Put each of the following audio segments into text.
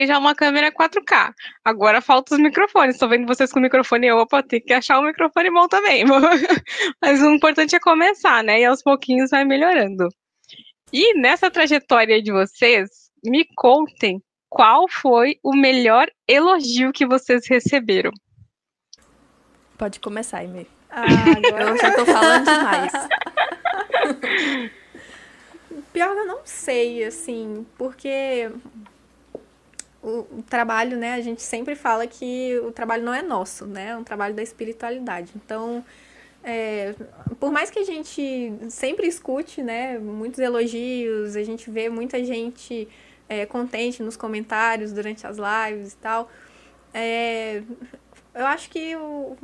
já uma câmera 4K. Agora falta os microfones. Tô vendo vocês com o microfone e opa, tem que achar um microfone bom também. Mas o importante é começar, né? E aos pouquinhos vai melhorando. E nessa trajetória de vocês, me contem qual foi o melhor elogio que vocês receberam. Pode começar, Aimee. Agora Eu já tô falando demais. pior que eu não sei, assim, porque o trabalho, né, a gente sempre fala que o trabalho não é nosso, né, é um trabalho da espiritualidade. Então, por mais que a gente sempre escute, né, muitos elogios, a gente vê muita gente contente nos comentários durante as lives e tal, eu acho que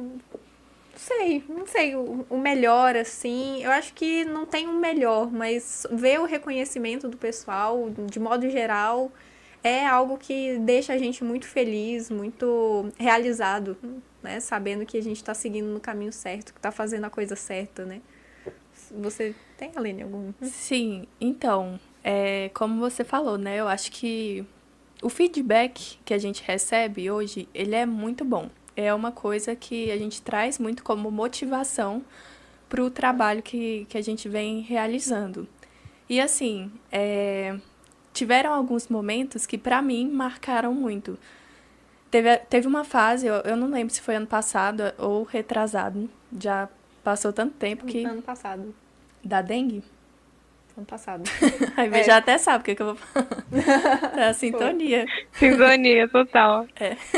não sei o melhor, assim. Eu acho que não tem um melhor, mas ver o reconhecimento do pessoal, de modo geral, é algo que deixa a gente muito feliz, muito realizado, né? Sabendo que a gente está seguindo no caminho certo, que está fazendo a coisa certa, né? Você tem, Aline, algum? Sim, então, como você falou, né? Eu acho que o feedback que a gente recebe hoje, ele é muito bom. É uma coisa que a gente traz muito como motivação para o trabalho que a gente vem realizando. E assim, tiveram alguns momentos que para mim marcaram muito. Teve uma fase, eu não lembro se foi ano passado ou retrasado, já passou tanto tempo que... Ano passado. Da dengue? Ano passado. Aí já até sabe o que eu vou falar. É a sintonia. Sintonia total.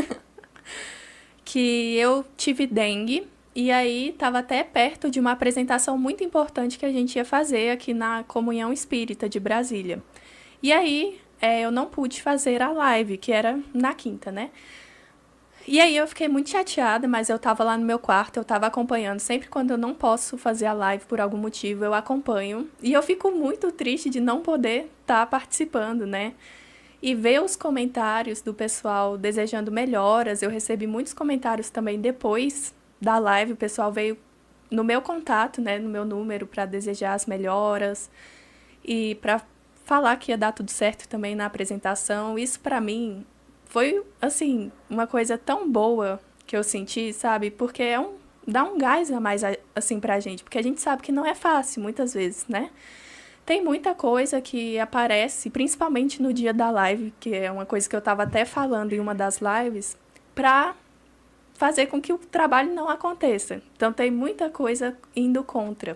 Que eu tive dengue e aí estava até perto de uma apresentação muito importante que a gente ia fazer aqui na Comunhão Espírita de Brasília. E aí eu não pude fazer a live, que era na quinta, né? E aí eu fiquei muito chateada, mas eu tava lá no meu quarto, eu tava acompanhando. Sempre quando eu não posso fazer a live por algum motivo, eu acompanho. E eu fico muito triste de não poder estar participando, né? E ver os comentários do pessoal desejando melhoras. Eu recebi muitos comentários também depois da live. O pessoal veio no meu contato, né, no meu número, para desejar as melhoras e para falar que ia dar tudo certo também na apresentação. Isso para mim foi, assim, uma coisa tão boa que eu senti, sabe? Porque dá um gás a mais, assim, pra gente. Porque a gente sabe que não é fácil, muitas vezes, né? Tem muita coisa que aparece, principalmente no dia da live, que é uma coisa que eu estava até falando em uma das lives, para fazer com que o trabalho não aconteça. Então, tem muita coisa indo contra.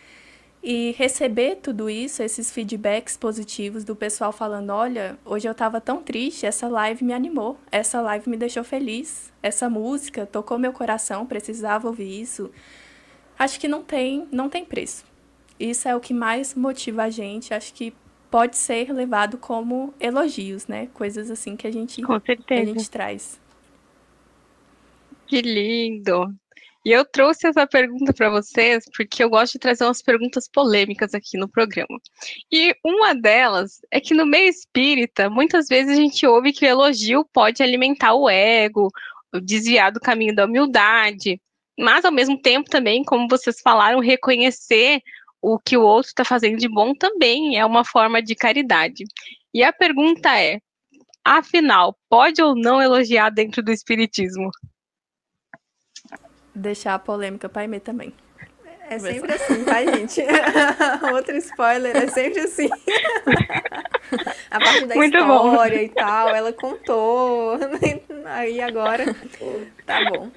E receber tudo isso, esses feedbacks positivos do pessoal falando, olha, hoje eu estava tão triste, essa live me animou, essa live me deixou feliz, essa música tocou meu coração, precisava ouvir isso. Acho que não tem preço. Isso é o que mais motiva a gente. Acho que pode ser levado como elogios, né? Coisas assim que a gente traz. Que lindo! E eu trouxe essa pergunta para vocês porque eu gosto de trazer umas perguntas polêmicas aqui no programa. E uma delas é que no meio espírita, muitas vezes a gente ouve que o elogio pode alimentar o ego, desviar do caminho da humildade, mas ao mesmo tempo também, como vocês falaram, reconhecer o que o outro está fazendo de bom também é uma forma de caridade. E a pergunta é, afinal, pode ou não elogiar dentro do espiritismo? Deixar a polêmica para Aimee também. É sempre assim, tá, gente? Outro spoiler, é sempre assim. A parte da Muito história bom. e tal, ela contou. Aí agora, tá bom.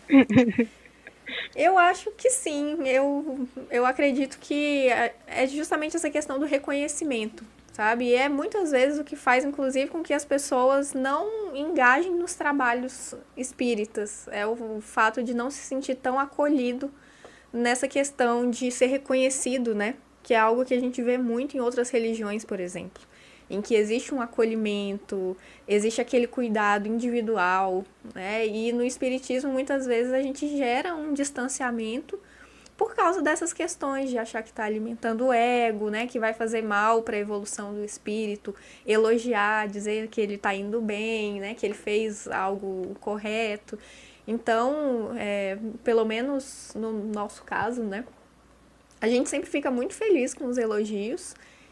Eu acho que sim. Eu acredito que é justamente essa questão do reconhecimento, sabe? E é muitas vezes o que faz, inclusive, com que as pessoas não engajem nos trabalhos espíritas. É o fato de não se sentir tão acolhido nessa questão de ser reconhecido, né? Que é algo que a gente vê muito em outras religiões, por exemplo, em que existe um acolhimento, existe aquele cuidado individual, né? E no espiritismo, muitas vezes, a gente gera um distanciamento por causa dessas questões de achar que está alimentando o ego, né? Que vai fazer mal para a evolução do espírito, elogiar, dizer que ele está indo bem, né? Que ele fez algo correto. Então, pelo menos no nosso caso, né? A gente sempre fica muito feliz com os elogios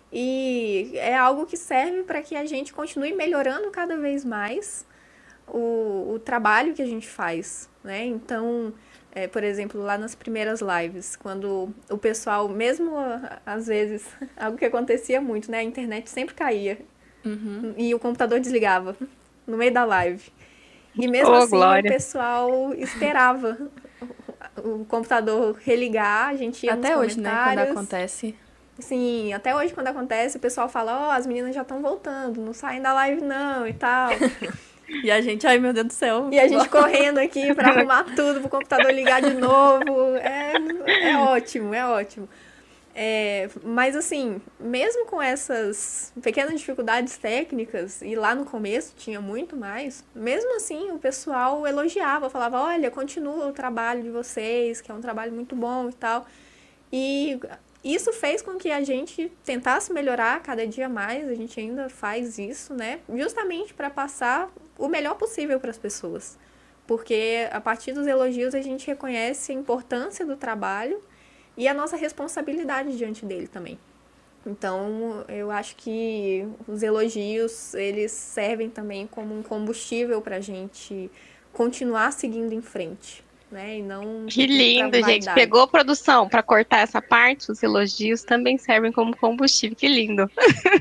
E é algo que serve para que a gente continue melhorando cada vez mais o trabalho que a gente faz, né? Então, por exemplo, lá nas primeiras lives, quando o pessoal, mesmo às vezes, algo que acontecia muito, né? A internet sempre caía e o computador desligava no meio da live. E mesmo assim, glória. o pessoal esperava o computador religar, a gente ia Até nos hoje, né, quando acontece. Sim, até hoje quando acontece, o pessoal fala, as meninas já estão voltando, não saem da live não e tal. E a gente, ai meu Deus do céu. E a gente correndo aqui pra arrumar tudo, pro computador ligar de novo. É ótimo, é ótimo. Mas assim, mesmo com essas pequenas dificuldades técnicas, e lá no começo tinha muito mais, mesmo assim o pessoal elogiava, falava, olha, continua o trabalho de vocês, que é um trabalho muito bom e tal. E isso fez com que a gente tentasse melhorar cada dia mais, a gente ainda faz isso, né? Justamente para passar o melhor possível para as pessoas. Porque a partir dos elogios a gente reconhece a importância do trabalho e a nossa responsabilidade diante dele também. Então, eu acho que os elogios, eles servem também como um combustível para a gente continuar seguindo em frente, né? E não Que pra lindo, gente. vaidade. Pegou a produção para cortar essa parte? Os elogios também servem como combustível. Que lindo.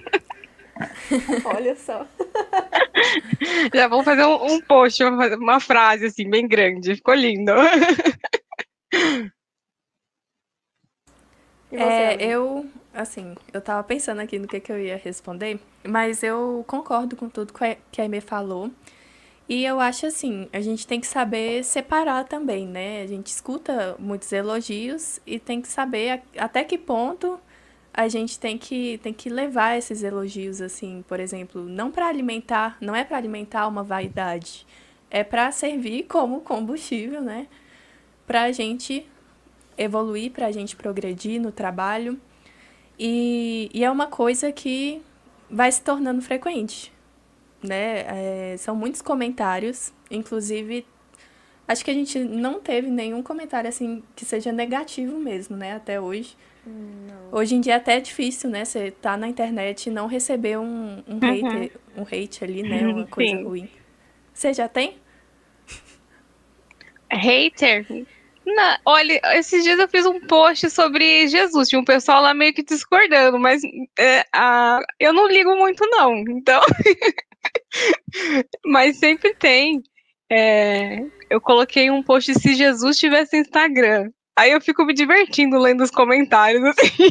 Olha só. Já vou fazer um post, vou fazer uma frase assim, bem grande. Ficou lindo. E você, Aline? Eu tava pensando aqui no que eu ia responder, mas eu concordo com tudo que a Aimee falou. E eu acho assim, a gente tem que saber separar também, né? A gente escuta muitos elogios e tem que saber até que ponto a gente tem que levar esses elogios, assim, por exemplo, não é para alimentar uma vaidade, é para servir como combustível, né? Pra gente evoluir, pra gente progredir no trabalho. E é uma coisa que vai se tornando frequente, né? São muitos comentários, inclusive, acho que a gente não teve nenhum comentário assim que seja negativo mesmo, né? Até hoje. Não. Hoje em dia até é difícil, né? Você tá na internet e não receber um hate ali, né? Uma coisa Sim. ruim. Você já tem? Hater? Não, olha, esses dias eu fiz um post sobre Jesus, tinha um pessoal lá meio que discordando, mas eu não ligo muito não, então, mas sempre tem. Eu coloquei um post se Jesus tivesse Instagram, aí eu fico me divertindo lendo os comentários, assim,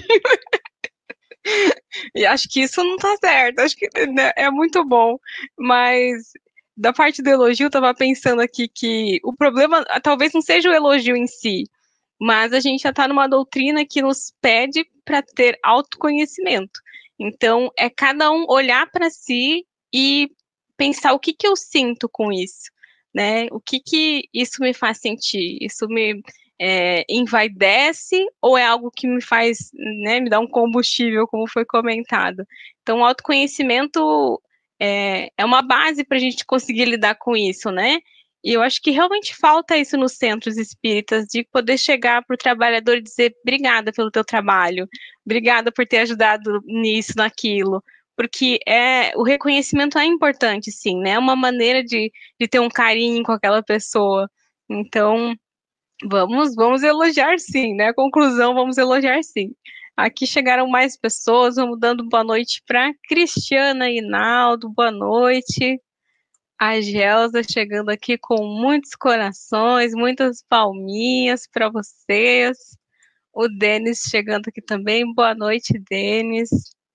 e acho que isso não tá certo, acho que né, é muito bom, mas da parte do elogio, eu tava pensando aqui que o problema talvez não seja o elogio em si, mas a gente já está numa doutrina que nos pede para ter autoconhecimento. Então, é cada um olhar para si e pensar o que eu sinto com isso, né? O que isso me faz sentir? Isso me envaidece ou é algo que me faz, né, me dá um combustível, como foi comentado? Então, o autoconhecimento é uma base para a gente conseguir lidar com isso, né? E eu acho que realmente falta isso nos centros espíritas, de poder chegar para o trabalhador e dizer obrigada pelo teu trabalho, obrigada por ter ajudado nisso, naquilo, porque o reconhecimento é importante, sim, né? É uma maneira de ter um carinho com aquela pessoa. Então, vamos elogiar sim, né? Conclusão, vamos elogiar sim. Aqui chegaram mais pessoas, vamos dando boa noite para Cristiana Hinaldo, boa noite. A Gelsa chegando aqui com muitos corações, muitas palminhas para vocês. O Denis chegando aqui também. Boa noite, Denis.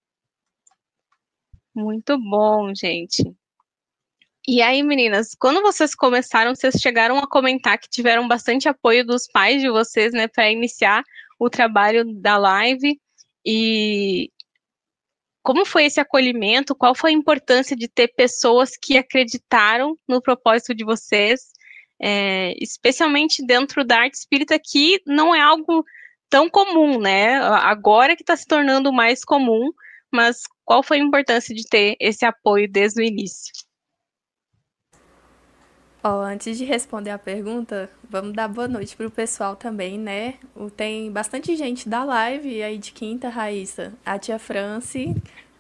Muito bom, gente. E aí, meninas, quando vocês começaram, vocês chegaram a comentar que tiveram bastante apoio dos pais de vocês, né, para iniciar o trabalho da live. E como foi esse acolhimento? Qual foi a importância de ter pessoas que acreditaram no propósito de vocês, especialmente dentro da arte espírita, que não é algo tão comum, né? Agora que está se tornando mais comum, mas qual foi a importância de ter esse apoio desde o início? Ó, antes de responder a pergunta, vamos dar boa noite pro pessoal também, né? Tem bastante gente da live aí de quinta, Raíssa. A tia Franci,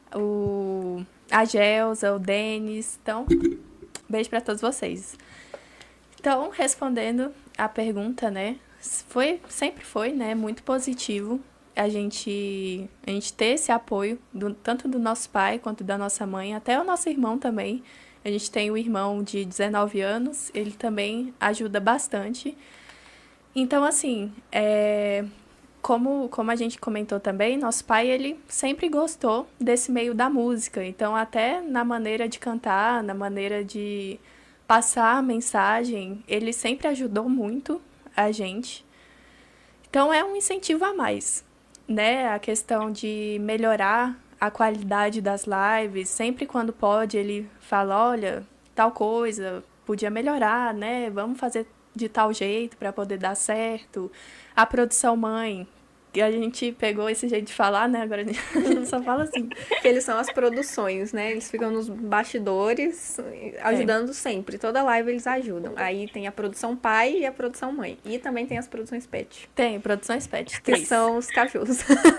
a Gelsa, o Denis. Então, beijo para todos vocês. Então, respondendo a pergunta, né? Sempre foi, né? Muito positivo a gente ter esse apoio, tanto do nosso pai quanto da nossa mãe, até o nosso irmão também. A gente tem um irmão de 19 anos, ele também ajuda bastante. Então, assim, como a gente comentou também, nosso pai, ele sempre gostou desse meio da música. Então, até na maneira de cantar, na maneira de passar a mensagem, ele sempre ajudou muito a gente. Então, é um incentivo a mais, né? A questão de melhorar a qualidade das lives. Sempre quando pode, ele fala, olha, tal coisa podia melhorar, né? Vamos fazer de tal jeito para poder dar certo. A produção mãe, que a gente pegou esse jeito de falar, né? Agora a gente só fala assim. Que eles são as produções, né? Eles ficam nos bastidores ajudando sempre. Toda live eles ajudam. Aí tem a produção pai e a produção mãe. E também tem as produções pet. Tem, produções pet, que 3. são os cachorros.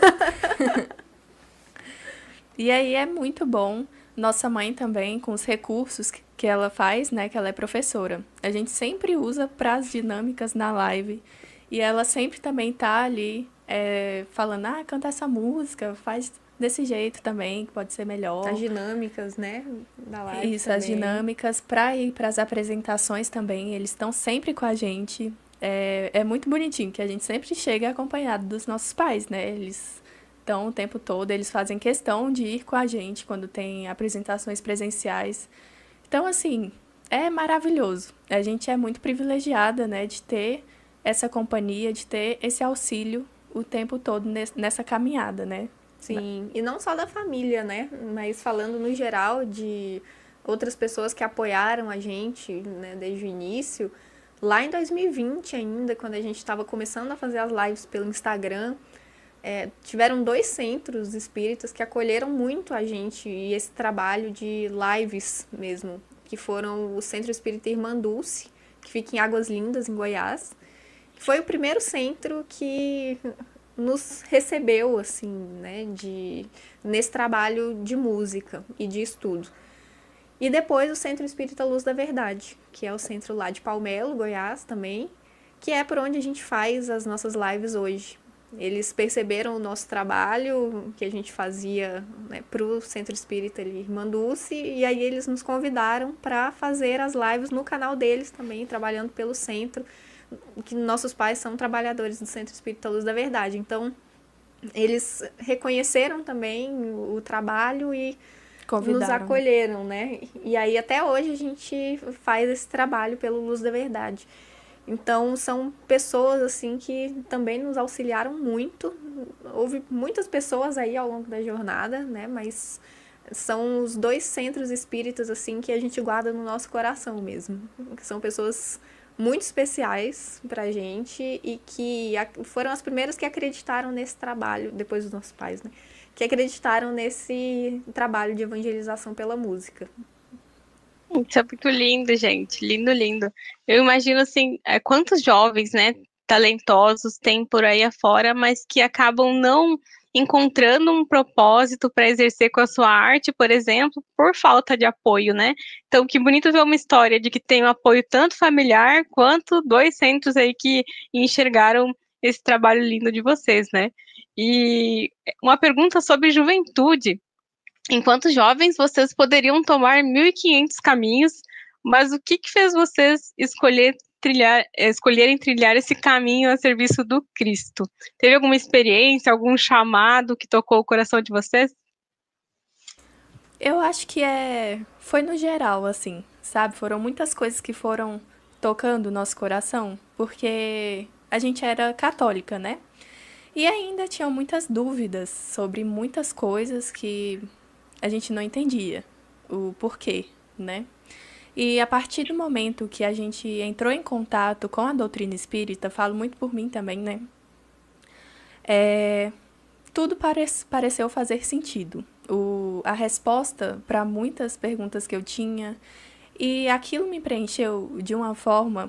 E aí é muito bom. Nossa mãe também, com os recursos que ela faz, né? Que ela é professora. A gente sempre usa para as dinâmicas na live. E ela sempre também tá ali falando, canta essa música, faz desse jeito também, que pode ser melhor. As dinâmicas, né, da live. Isso, também. As dinâmicas, para ir para as apresentações também, eles estão sempre com a gente. É muito bonitinho, que a gente sempre chega acompanhado dos nossos pais, né? Eles estão o tempo todo, eles fazem questão de ir com a gente quando tem apresentações presenciais. Então, assim, é maravilhoso. A gente é muito privilegiada, né, de ter essa companhia, de ter esse auxílio o tempo todo nessa caminhada, né? Sim, e não só da família, né? Mas falando no geral de outras pessoas que apoiaram a gente, né, desde o início. Lá em 2020 ainda, quando a gente estava começando a fazer as lives pelo Instagram, tiveram 2 centros espíritas que acolheram muito a gente e esse trabalho de lives mesmo, que foram o Centro Espírita Irmã Dulce, que fica em Águas Lindas, em Goiás. Foi o primeiro centro que nos recebeu, assim, né, nesse trabalho de música e de estudo. E depois o Centro Espírita Luz da Verdade, que é o centro lá de Palmelo, Goiás também, que é por onde a gente faz as nossas lives hoje. Eles perceberam o nosso trabalho que a gente fazia, né, para o Centro Espírita Irmã Dulce, e aí eles nos convidaram para fazer as lives no canal deles também, trabalhando pelo centro, que nossos pais são trabalhadores do Centro Espírita Luz da Verdade. Então, eles reconheceram também o trabalho e nos acolheram, né? E aí, até hoje, a gente faz esse trabalho pelo Luz da Verdade. Então, são pessoas, assim, que também nos auxiliaram muito. Houve muitas pessoas aí ao longo da jornada, né? Mas são os 2 centros espíritas, assim, que a gente guarda no nosso coração mesmo. Que são pessoas muito especiais pra gente e que foram as primeiras que acreditaram nesse trabalho, depois dos nossos pais, né? Que acreditaram nesse trabalho de evangelização pela música. Isso é muito lindo, gente. Lindo, lindo. Eu imagino, assim, quantos jovens, né, talentosos tem por aí afora, mas que acabam não encontrando um propósito para exercer com a sua arte, por exemplo, por falta de apoio, né? Então, que bonito ver uma história de que tem um apoio tanto familiar quanto 2 centros aí que enxergaram esse trabalho lindo de vocês, né? E uma pergunta sobre juventude. Enquanto jovens, vocês poderiam tomar 1.500 caminhos, mas o que fez vocês escolherem trilhar esse caminho a serviço do Cristo? Teve alguma experiência, algum chamado que tocou o coração de vocês? Eu acho que foi no geral, assim, sabe? Foram muitas coisas que foram tocando o nosso coração, porque a gente era católica, né? E ainda tinham muitas dúvidas sobre muitas coisas que a gente não entendia o porquê, né? E a partir do momento que a gente entrou em contato com a doutrina espírita, falo muito por mim também, né? Tudo pareceu fazer sentido. A resposta para muitas perguntas que eu tinha, E aquilo me preencheu de uma forma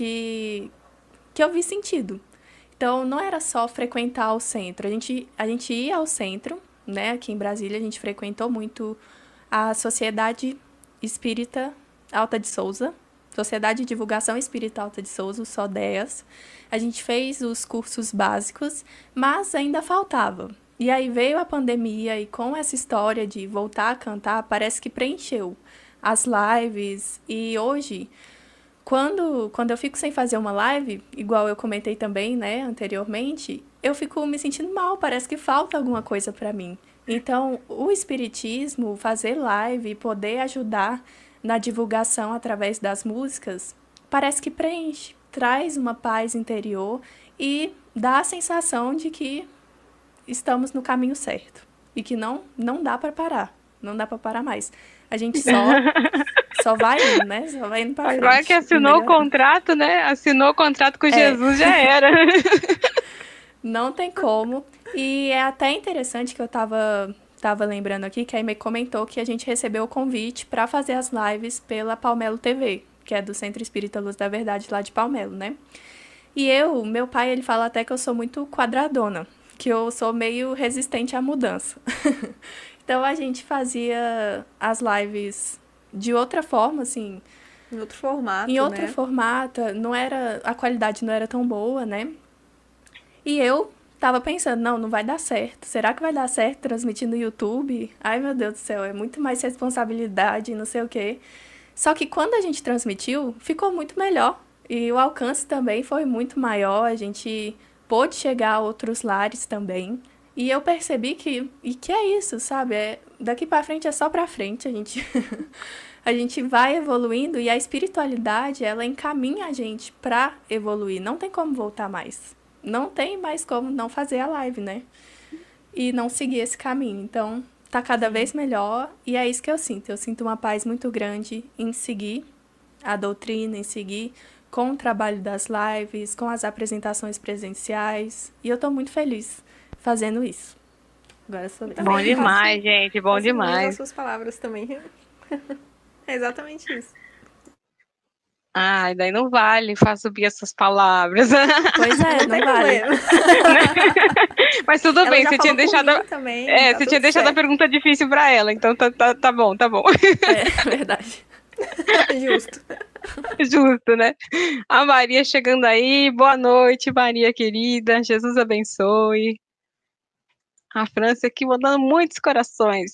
que eu vi sentido. Então, não era só frequentar o centro. A gente ia ao centro, né? Aqui em Brasília, a gente frequentou muito a Sociedade Espírita Alta de Souza, Sociedade de Divulgação Espírita Alta de Souza, o SODEAS. A gente fez os cursos básicos, mas ainda faltava. E aí veio a pandemia e com essa história de voltar a cantar, parece que preencheu as lives. E hoje, quando eu fico sem fazer uma live, igual eu comentei também, né, anteriormente, eu fico me sentindo mal, parece que falta alguma coisa para mim. Então, o espiritismo, fazer live, poder ajudar na divulgação através das músicas, parece que preenche, traz uma paz interior e dá a sensação de que estamos no caminho certo e que não dá para parar, não dá para parar mais. A gente só vai indo, né? Só vai indo para frente. Agora que assinou o contrato, né? Assinou o contrato com Jesus, já era. Não tem como. E é até interessante que eu tava lembrando aqui que a Aimee comentou que a gente recebeu o convite para fazer as lives pela Palmelo TV, que é do Centro Espírita Luz da Verdade lá de Palmelo, né? E meu pai, ele fala até que eu sou muito quadradona, que eu sou meio resistente à mudança. Então a gente fazia as lives de outra forma, assim. Em outro formato, em outro né? formato, a qualidade não era tão boa, né? E eu tava pensando, não vai dar certo. Será que vai dar certo transmitir no YouTube? Ai, meu Deus do céu, é muito mais responsabilidade, não sei o quê. Só que quando a gente transmitiu, ficou muito melhor. E o alcance também foi muito maior, a gente pôde chegar a outros lares também. E eu percebi que é isso, sabe? Daqui pra frente é só pra frente, a gente vai evoluindo e a espiritualidade, ela encaminha a gente pra evoluir. Não tem como voltar mais. Não tem mais como não fazer a live, né? E não seguir esse caminho. Então, tá cada vez melhor e é isso que eu sinto. Eu sinto uma paz muito grande em seguir a doutrina, em seguir com o trabalho das lives, com as apresentações presenciais. E eu tô muito feliz fazendo isso. Agora sou eu. Bom demais, gente. Bom demais. As suas palavras também. É exatamente isso. Ai, daí não vale subir essas palavras. Pois é, não vale. Mas tudo bem, você tinha deixado. Também, você tinha deixado a pergunta difícil pra ela, então tá bom, tá bom. É verdade. Justo. Justo, né? A Maria chegando aí. Boa noite, Maria querida. Jesus abençoe. A França aqui mandando muitos corações.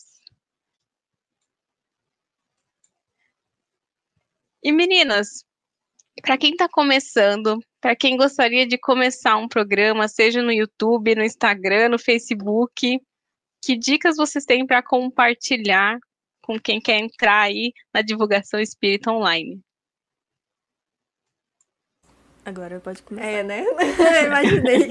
E meninas, para quem está começando, para quem gostaria de começar um programa, seja no YouTube, no Instagram, no Facebook, que dicas vocês têm para compartilhar com quem quer entrar aí na divulgação espírita online? Agora pode começar. É, né? Imaginei.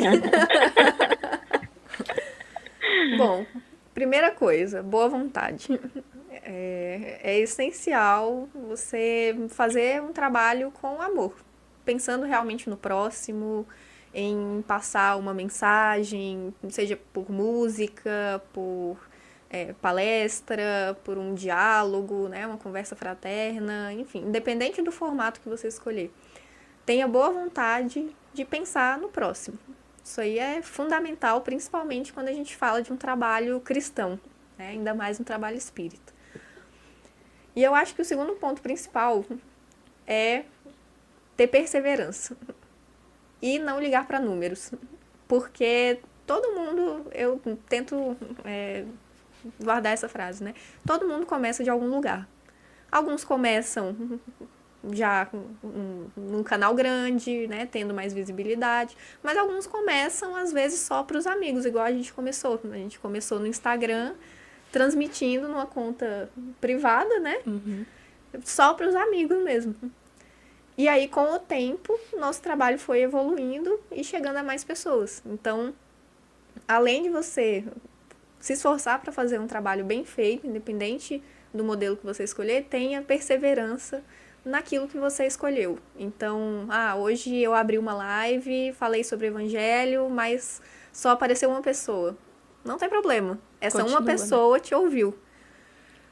Bom, primeira coisa, boa vontade. É essencial você fazer um trabalho com amor, pensando realmente no próximo, em passar uma mensagem, seja por música, por palestra, por um diálogo, né, uma conversa fraterna, enfim, independente do formato que você escolher. Tenha boa vontade de pensar no próximo. Isso aí é fundamental, principalmente quando a gente fala de um trabalho cristão, né, ainda mais um trabalho espírita. E eu acho que o segundo ponto principal é ter perseverança e não ligar para números, porque todo mundo, eu tento guardar essa frase, né? Todo mundo começa de algum lugar. Alguns começam já num canal grande, né, tendo mais visibilidade, mas alguns começam às vezes só para os amigos, igual a gente começou. A gente começou no Instagram, transmitindo numa conta privada, né? Uhum. Só para os amigos mesmo. E aí, com o tempo, nosso trabalho foi evoluindo e chegando a mais pessoas. Então, além de você se esforçar para fazer um trabalho bem feito, independente do modelo que você escolher, tenha perseverança naquilo que você escolheu. Então, hoje eu abri uma live, falei sobre o evangelho, mas só apareceu uma pessoa. Não tem problema. Essa uma pessoa te ouviu.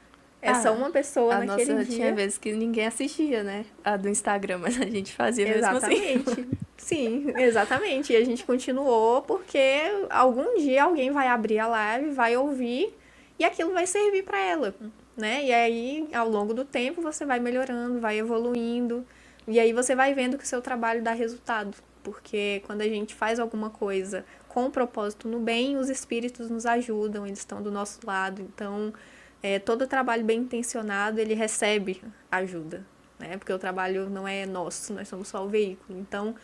É só uma pessoa naquele nossa, dia. tinha vezes que ninguém assistia, né? A do Instagram, mas a gente fazia mesmo assim. Exatamente. Sim, exatamente. E a gente continuou porque algum dia alguém vai abrir a live, vai ouvir e aquilo vai servir para ela, né? E aí, ao longo do tempo, você vai melhorando, vai evoluindo e aí você vai vendo que o seu trabalho dá resultado. Porque quando a gente faz alguma coisa com o propósito no bem, os espíritos nos ajudam, eles estão do nosso lado. Então, todo trabalho bem intencionado, ele recebe ajuda, né? Porque o trabalho não é nosso, nós somos só o veículo. Então,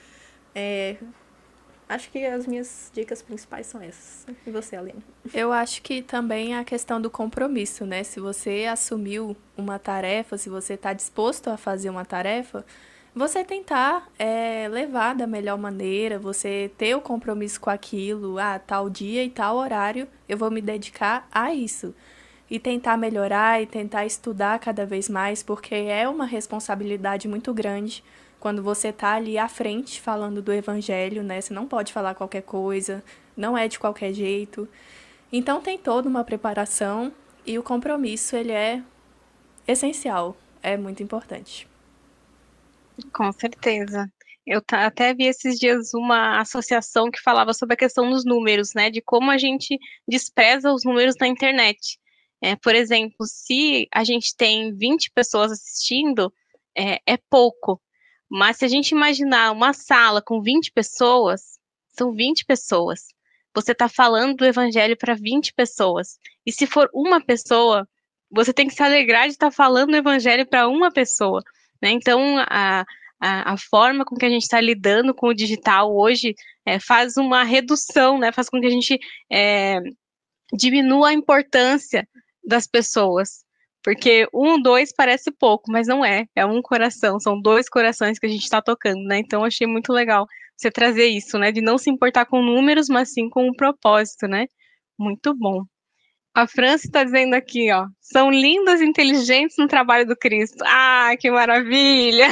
acho que as minhas dicas principais são essas. E você, Aline? Eu acho que também a questão do compromisso, né? Se você assumiu uma tarefa, se você está disposto a fazer uma tarefa, você tentar levar da melhor maneira, você ter o compromisso com aquilo, tal dia e tal horário eu vou me dedicar a isso. E tentar melhorar e tentar estudar cada vez mais, porque é uma responsabilidade muito grande quando você está ali à frente falando do evangelho, né? Você não pode falar qualquer coisa, não é de qualquer jeito. Então tem toda uma preparação e o compromisso, ele é essencial, é muito importante. Com certeza. Eu até vi esses dias uma associação que falava sobre a questão dos números, né? De como a gente despreza os números na internet. Por exemplo, se a gente tem 20 pessoas assistindo, é pouco. Mas se a gente imaginar uma sala com 20 pessoas, são 20 pessoas. Você está falando do evangelho para 20 pessoas. E se for uma pessoa, você tem que se alegrar de estar falando do evangelho para uma pessoa, né? Então, a forma com que a gente está lidando com o digital hoje faz uma redução, né? Faz com que a gente diminua a importância das pessoas. Porque 1, 2 parece pouco, mas não é. É um coração, são 2 corações que a gente está tocando, né? Então, eu achei muito legal você trazer isso, né? De não se importar com números, mas sim com o propósito, né? Muito bom. A França está dizendo aqui, ó, são lindas e inteligentes no trabalho do Cristo. Ah, que maravilha!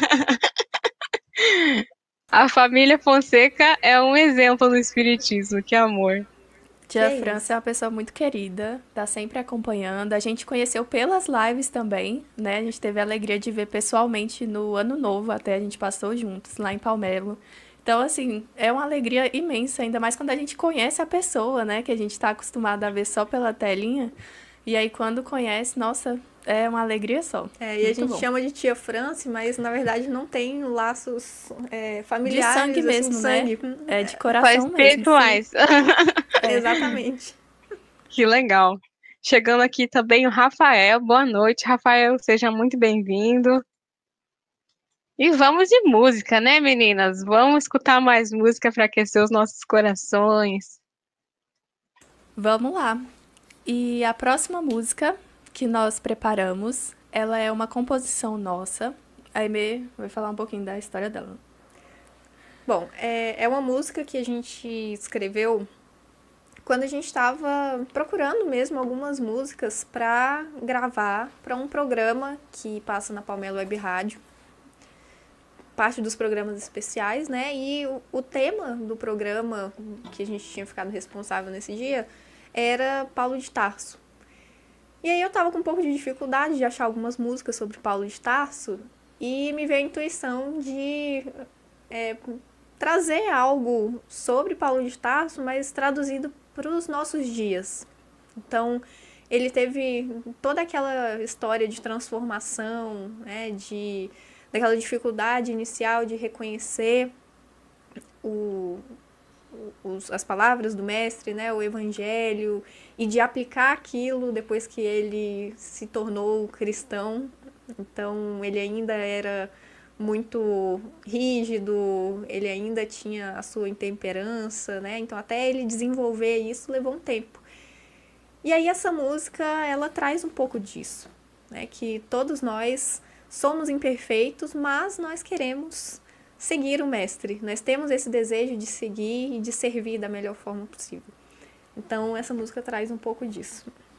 A família Fonseca é um exemplo no espiritismo, que amor. Tia França é uma pessoa muito querida, tá sempre acompanhando. A gente conheceu pelas lives também, né? A gente teve a alegria de ver pessoalmente no Ano Novo, até a gente passou juntos lá em Palmelo. Então, assim, é uma alegria imensa, ainda mais quando a gente conhece a pessoa, né? Que a gente tá acostumado a ver só pela telinha. E aí, quando conhece, nossa, é uma alegria só. E a gente chama de tia France, mas na verdade não tem laços familiares. De sangue mesmo, assim, né? Sangue. É de coração mesmo. Espirituais. Exatamente. Que legal. Chegando aqui também o Rafael. Boa noite, Rafael. Seja muito bem-vindo. E vamos de música, né, meninas? Vamos escutar mais música para aquecer os nossos corações. Vamos lá. E a próxima música que nós preparamos, ela é uma composição nossa. A Aimee vai falar um pouquinho da história dela. Bom, é uma música que a gente escreveu quando a gente estava procurando mesmo algumas músicas para gravar para um programa que passa na Palmelo Web Rádio. Parte dos programas especiais, né? E o tema do programa que a gente tinha ficado responsável nesse dia era Paulo de Tarso. E aí eu tava com um pouco de dificuldade de achar algumas músicas sobre Paulo de Tarso e me veio a intuição de trazer algo sobre Paulo de Tarso, mas traduzido para os nossos dias. Então, ele teve toda aquela história de transformação, né, daquela dificuldade inicial de reconhecer as palavras do mestre, né, o evangelho, e de aplicar aquilo depois que ele se tornou cristão. Então, ele ainda era muito rígido, ele ainda tinha a sua intemperança, né? Então, até ele desenvolver isso levou um tempo. E aí, essa música, ela traz um pouco disso, né? Que todos nós somos imperfeitos, mas nós queremos seguir o mestre. Nós temos esse desejo de seguir e de servir da melhor forma possível. Então, essa música traz um pouco disso.